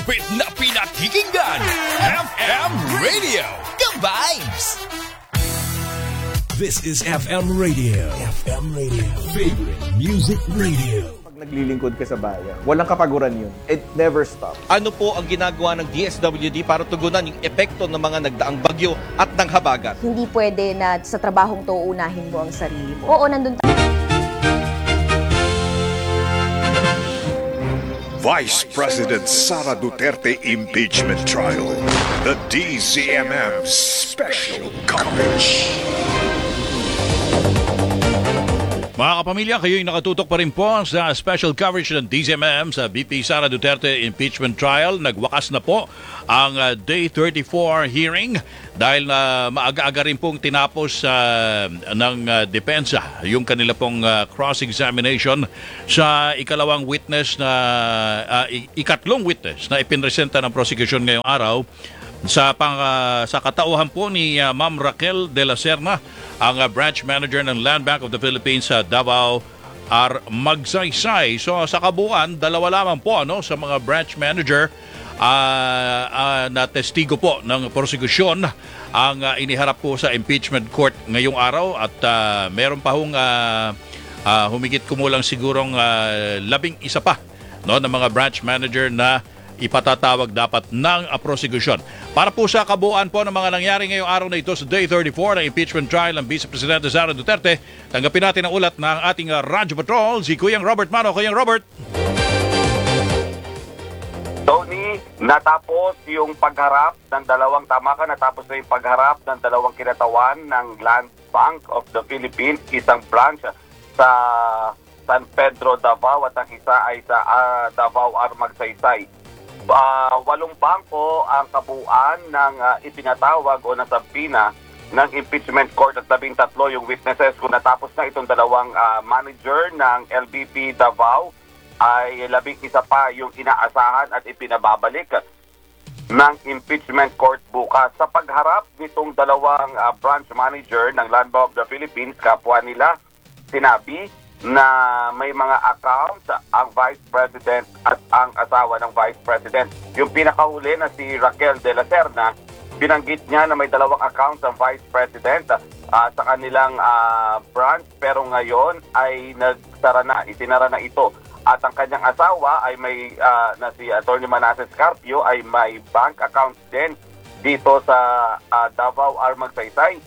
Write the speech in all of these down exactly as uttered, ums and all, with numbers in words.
Higit na pinakikinggan, F M Radio, The Vibes! This is F M Radio. F M Radio. Favorite Music Radio. Pag naglilingkod ka sa bayan, walang kapaguran yun. It never stops. Ano po ang ginagawa ng D S W D para tugunan yung epekto ng mga nagdaang bagyo at ng habagat? Hindi pwede na sa trabahong to unahin mo ang sarili mo. Oo, nandun tayo. Vice President Sara Duterte Impeachment Trial. The D Z M M Special Coverage. Mga kapamilya, kayo'y nakatutok pa rin po sa special coverage ng D Z M M sa B P Sara Duterte Impeachment Trial. Nagwakas na po ang uh, Day thirty-four hearing dahil na uh, maaga-aga rin pong tinapos uh, ng uh, depensa yung kanila pong uh, cross-examination sa ikalawang witness na uh, ikatlong witness na ipinresenta ng prosecution ngayong araw. Sa pang uh, sa katauhan po ni uh, Ma'am Raquel de la Serna, ang uh, branch manager ng Land Bank of the Philippines sa Davao R. Magsaysay. So sa kabuuan, dalawa lamang po ano sa mga branch manager uh, uh, na testigo po ng prosekusyon ang uh, iniharap po sa impeachment court ngayong araw at uh, meron pa hong uh, uh, humigit kumulang sigurong uh, labing isa pa no ng mga branch manager na ipatatawag dapat ng uh, prosecution. Para po sa kabuuan po ng mga nangyari ngayong araw na ito sa Day thirty-four ng impeachment trial ng Vice Presidente Sara Duterte, tanggapin natin ang ulat ng ating uh, Radyo Patrol, si Kuyang Robert Mano. Kuyang Robert. Tony, natapos yung pagharap ng dalawang, tama ka, natapos na yung pagharap ng dalawang kinatawan ng Land Bank of the Philippines, isang branch sa San Pedro, Davao at ang isa ay sa uh, Davao R. Magsaysay. Uh, walong bangko ang kabuuan ng uh, ipinatawag o nasampina ng impeachment court at labing tatlo yung witnesses. Kung natapos na itong dalawang uh, manager ng L B P Davao, ay labing isa pa yung inaasahan at ipinababalik ng impeachment court bukas. Sa pagharap nitong dalawang uh, branch manager ng Land Bank of the Philippines, kapwa nila, sinabi na may mga accounts ang Vice President at ang asawa ng Vice President. Yung pinakahuli na si Raquel de la Serna, binanggit niya na may dalawang accounts ang Vice President uh, sa kanilang uh, branch, pero ngayon ay nagsara na, itinara na ito. At ang kanyang asawa ay may, uh, na si Atty. Manasseh Carpio, ay may bank accounts din dito sa uh, Davao R. Magsaysay.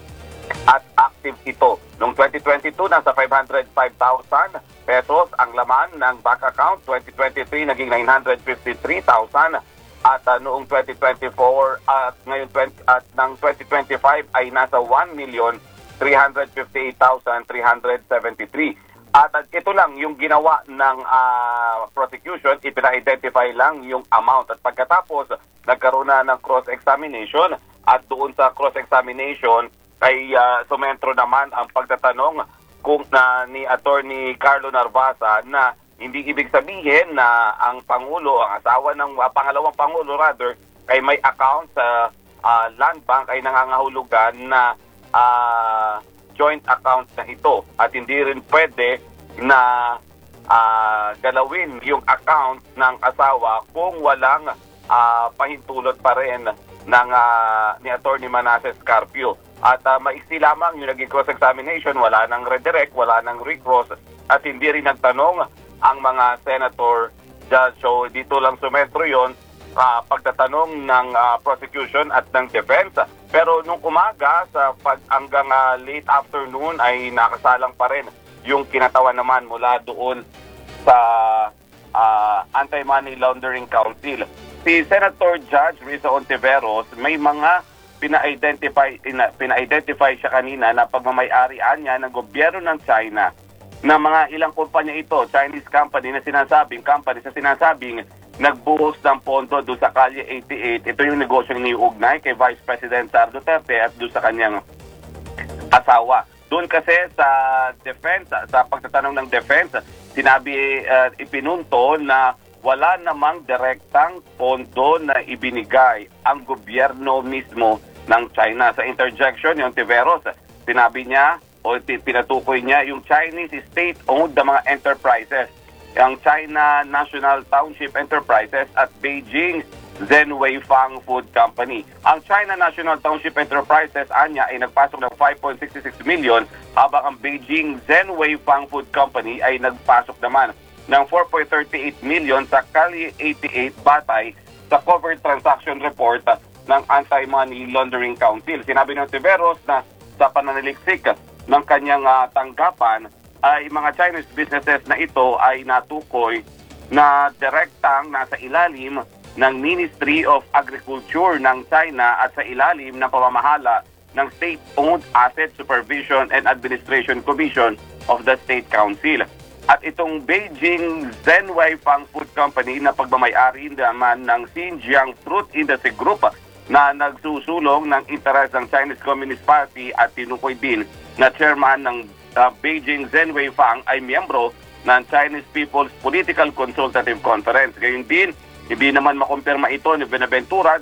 At active ito. Noong twenty twenty-two, nasa five hundred five thousand pesos ang laman ng bank account. twenty twenty-three, naging nine hundred fifty-three thousand. At uh, noong twenty twenty-four, at uh, ngayon twenty, at ng twenty twenty-five ay nasa one million three hundred fifty-eight thousand three hundred seventy-three. At uh, ito lang yung ginawa ng uh, prosecution, ipina-identify lang yung amount. At pagkatapos, nagkaroon na ng cross-examination at doon sa cross-examination, ay uh, sumentro naman ang pagtatanong kung na ni Attorney Carlo Narvasa na hindi ibig sabihin na ang Pangulo, ang asawa ng uh, pangalawang Pangulo rather, ay may account sa uh, Land Bank ay nangangahulugan na uh, joint account na ito at hindi rin pwede na uh, galawin yung account ng asawa kung walang uh, pahintulot pa rin ng uh, ni Attorney Manasseh Carpio. At uh, maiksi lamang yung naging cross-examination, wala nang redirect, wala nang recross, at hindi rin nagtanong ang mga senator judge. So dito lang sumetro yun, uh, pagtatanong ng uh, prosecution at ng defense. Pero nung umaga, sa pag hanggang uh, late afternoon, ay nakasalang pa rin yung kinatawan naman mula doon sa uh, Anti-Money Laundering Council. Si Senator Judge Risa Ontiveros, may mga pina-identify pina-identify siya kanina na pagmamay-arian niya ng gobyerno ng China na mga ilang kumpanya ito, Chinese company na sinasabing company sa sinasabing nagbuhos ng pondo doon sa Kalye eighty-eight. Ito yung negosyong niuugnay kay Vice President Sara Duterte at doon sa kanyang asawa. Doon kasi sa defense, sa pagtatanong ng defense, sinabi uh, ipinunto na wala namang direktang pondo na ibinigay ang gobyerno mismo ng China. Sa interjection ni Ontiveros, sinabi niya o pinatukoy niya yung Chinese state-owned na mga enterprises ang China National Township Enterprises at Beijing Zhenwei Fang Food Company. Ang China National Township Enterprises, anya, ay nagpasok ng five point six six million habang ang Beijing Zhenwei Fang Food Company ay nagpasok naman ng four point three eight million sa Kali eighty-eight batay sa covered transaction report ng Anti-Money Laundering Council. Sinabi ng Tiveros na sa pananaliksik ng kanyang uh, tanggapan ay mga Chinese businesses na ito ay natukoy na direktang nasa ilalim ng Ministry of Agriculture ng China at sa ilalim ng pamamahala ng State-Owned Asset Supervision and Administration Commission of the State Council. At itong Beijing Zhenwei Fang Food Company na pagmamayari naman ng Xinjiang Fruit Industry Group na nagsusulong ng interes ng Chinese Communist Party at tinukoy din na chairman ng uh, Beijing Zhenwei Fang ay miyembro ng Chinese People's Political Consultative Conference. Gayun din, hindi naman makumpirma ito ni Benaventura